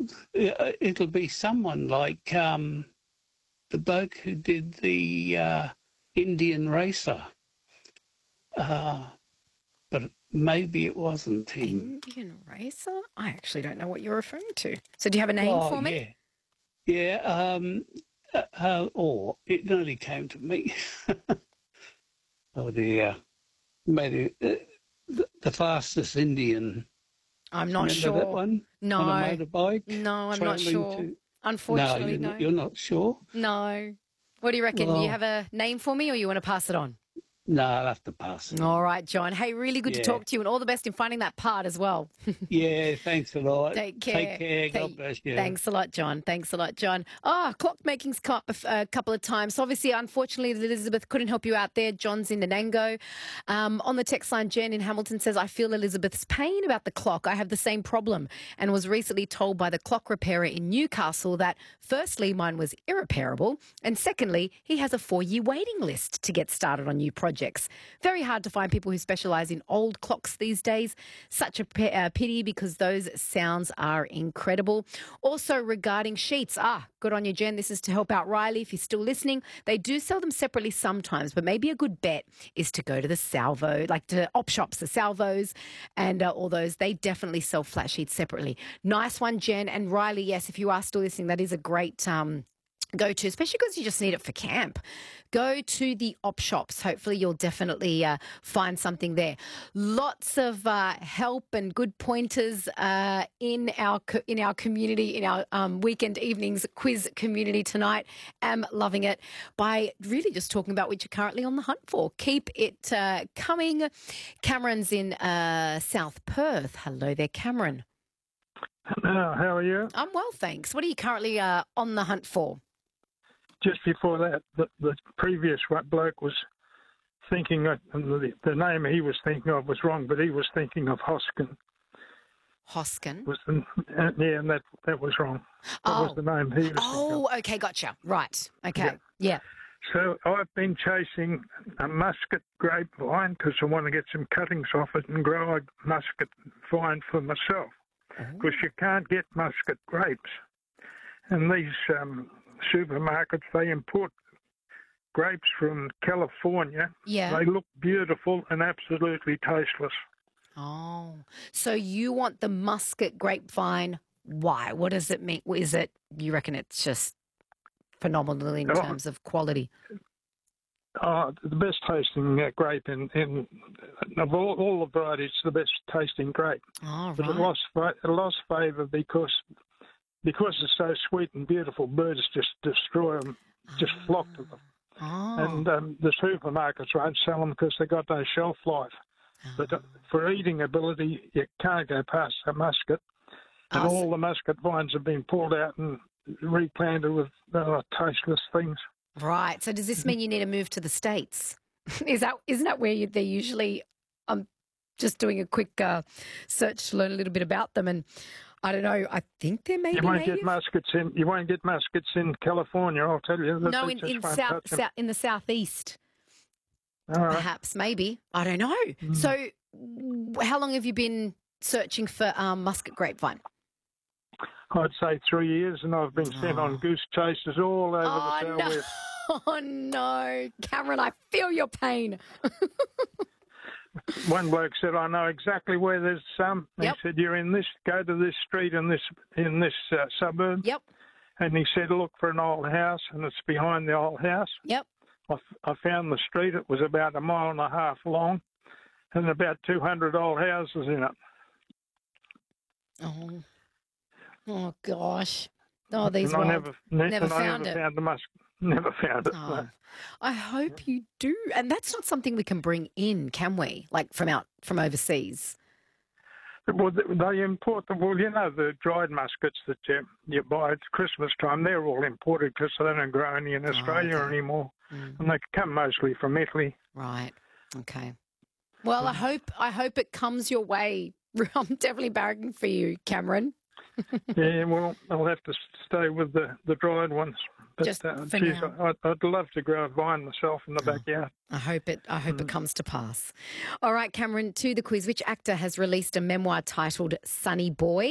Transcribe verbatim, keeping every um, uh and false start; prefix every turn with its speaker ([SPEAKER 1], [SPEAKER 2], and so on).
[SPEAKER 1] it- it'll be someone like um, the bloke who did the uh, Indian Racer. Uh, but maybe it wasn't him.
[SPEAKER 2] Indian Racer? I actually don't know what you're referring to. So do you have a name
[SPEAKER 1] Oh,
[SPEAKER 2] for me?
[SPEAKER 1] yeah. Yeah, um, uh, uh, or it nearly came to me. Oh, dear. Maybe uh, the, the fastest Indian.
[SPEAKER 2] I'm not
[SPEAKER 1] Remember
[SPEAKER 2] sure.
[SPEAKER 1] that one?
[SPEAKER 2] No.
[SPEAKER 1] On a motorbike?
[SPEAKER 2] No, I'm not
[SPEAKER 1] travelling
[SPEAKER 2] sure.
[SPEAKER 1] to-
[SPEAKER 2] Unfortunately,
[SPEAKER 1] no.
[SPEAKER 2] no.
[SPEAKER 1] You're, you're not sure?
[SPEAKER 2] No. What do you reckon? Do you
[SPEAKER 1] Well,
[SPEAKER 2] have a name for me or you want to pass it on?
[SPEAKER 1] no, I'll have to pass it.
[SPEAKER 2] All right, John. Hey, really good to
[SPEAKER 1] Yeah.
[SPEAKER 2] talk to you and all the best in finding that part as well.
[SPEAKER 1] Yeah, thanks a lot.
[SPEAKER 2] Take care.
[SPEAKER 1] Take care. God
[SPEAKER 2] Thank-
[SPEAKER 1] bless you.
[SPEAKER 2] Thanks a lot, John. Thanks a lot, John. Oh, clock making's come up a, f- a couple of times. So obviously, unfortunately, Elizabeth couldn't help you out there. John's in Nanango. Um, on the text line, Jen in Hamilton says, I feel Elizabeth's pain about the clock. I have the same problem and was recently told by the clock repairer in Newcastle that firstly, mine was irreparable. And secondly, he has a four-year waiting list to get started on new projects. Very hard to find people who specialise in old clocks these days. Such a p- uh, pity because those sounds are incredible. Also regarding sheets, ah, good on you, Jen. This is to help out Riley if he's still listening. They do sell them separately sometimes, but maybe a good bet is to go to the Salvo, like to op shops, the Salvos and uh, all those. They definitely sell flat sheets separately. Nice one, Jen. And Riley, yes, if you are still listening, that is a great um, go to, especially because you just need it for camp. Go to the op shops. Hopefully you'll definitely uh, find something there. Lots of uh, help and good pointers uh, in our co- in our community, in our um, weekend evenings quiz community tonight. Am loving it by really just talking about what you're currently on the hunt for. Keep it uh, coming. Cameron's in uh, South Perth. Hello there, Cameron.
[SPEAKER 3] Hello, how are you?
[SPEAKER 2] I'm well, thanks. What are you currently uh, on the hunt for?
[SPEAKER 3] Just before that, the, the previous bloke was thinking of, the, the name he was thinking of was wrong, but he was thinking of Hoskin.
[SPEAKER 2] Hoskin?
[SPEAKER 3] Was the, uh, yeah, and that that was wrong. That
[SPEAKER 2] Oh.
[SPEAKER 3] was the name he was
[SPEAKER 2] Oh,
[SPEAKER 3] thinking
[SPEAKER 2] okay, gotcha. Right. Okay.
[SPEAKER 3] Yeah.
[SPEAKER 2] Yeah.
[SPEAKER 3] of. So I've been chasing a muscat grapevine because I want to get some cuttings off it and grow a muscat vine for myself. Because you can't get muscat grapes. And these um, supermarkets, they import grapes from California.
[SPEAKER 2] Yeah.
[SPEAKER 3] They look beautiful and absolutely tasteless.
[SPEAKER 2] Oh, so you want the muscat grapevine? Why? What does it mean? Is it, you reckon it's just phenomenal in
[SPEAKER 3] Oh.
[SPEAKER 2] terms of quality?
[SPEAKER 3] Oh, the best tasting uh, grape in, in of all, all the varieties, the best tasting grape.
[SPEAKER 2] Oh,
[SPEAKER 3] But it
[SPEAKER 2] right.
[SPEAKER 3] lost fa- it lost favour because because it's so sweet and beautiful. Birds just destroy them, just flock to them.
[SPEAKER 2] Oh.
[SPEAKER 3] And um, the supermarkets won't sell them because they've got no shelf life. But uh, for eating ability, you can't go past a muscat. And
[SPEAKER 2] Oh, so-
[SPEAKER 3] all the muscat vines have been pulled out and replanted with uh, tasteless things.
[SPEAKER 2] Right. So does this mean you need to move to the States? Is that, isn't that where you, they usually, I'm just doing a quick uh, search to learn a little bit about them. And I don't know, I think they're maybe
[SPEAKER 3] You won't
[SPEAKER 2] native.
[SPEAKER 3] get muskets in. You won't get muskets in California. I'll tell you. That
[SPEAKER 2] No,
[SPEAKER 3] they
[SPEAKER 2] in,
[SPEAKER 3] just
[SPEAKER 2] in
[SPEAKER 3] won't
[SPEAKER 2] south,
[SPEAKER 3] touch 'em.
[SPEAKER 2] south in the southeast,
[SPEAKER 3] All right.
[SPEAKER 2] perhaps, maybe. I don't know.
[SPEAKER 3] Mm.
[SPEAKER 2] So, w- how long have you been searching for um, muscat grapevine?
[SPEAKER 3] I'd say three years, and I've been sent
[SPEAKER 2] Oh.
[SPEAKER 3] on goose chases all over
[SPEAKER 2] Oh
[SPEAKER 3] the
[SPEAKER 2] no!
[SPEAKER 3] southwest.
[SPEAKER 2] Oh no, Cameron, I feel your pain.
[SPEAKER 3] One bloke said, "I know exactly where there's some."
[SPEAKER 2] Yep.
[SPEAKER 3] He said, "You're in this. Go to this street in this in this uh, suburb."
[SPEAKER 2] Yep,
[SPEAKER 3] And he said, "Look for an old house, and it's behind the old house."
[SPEAKER 2] yep.
[SPEAKER 3] I, f- I found the street. It was about a mile and a half long, and about two hundred old houses in it.
[SPEAKER 2] Oh, oh gosh. Oh, these
[SPEAKER 3] and I
[SPEAKER 2] wild.
[SPEAKER 3] never, ne-
[SPEAKER 2] never
[SPEAKER 3] and I
[SPEAKER 2] found
[SPEAKER 3] never
[SPEAKER 2] it.
[SPEAKER 3] found the musk. Never found it.
[SPEAKER 2] Oh,
[SPEAKER 3] no.
[SPEAKER 2] I hope you do. And that's not something we can bring in, can we? Like from out from overseas.
[SPEAKER 3] Well, th- they import them. Well, you know, the dried muskets that you, you buy at Christmas time, they're all imported because they don't grow any in Australia
[SPEAKER 2] okay.
[SPEAKER 3] anymore.
[SPEAKER 2] Mm,
[SPEAKER 3] And they come mostly from Italy.
[SPEAKER 2] right. Okay. Well, I
[SPEAKER 3] Mm.
[SPEAKER 2] hope I hope it comes your way. I'm definitely barracking for you, Cameron.
[SPEAKER 3] Yeah, well, I'll have to stay with the, the dried ones. But,
[SPEAKER 2] Just
[SPEAKER 3] uh,
[SPEAKER 2] for
[SPEAKER 3] geez,
[SPEAKER 2] now.
[SPEAKER 3] I, I'd, I'd love to grow a vine myself in the
[SPEAKER 2] Oh.
[SPEAKER 3] backyard.
[SPEAKER 2] I hope it I hope it
[SPEAKER 3] Mm.
[SPEAKER 2] comes to pass. All right, Cameron, to the quiz. Which actor has released a memoir titled Sunny Boy?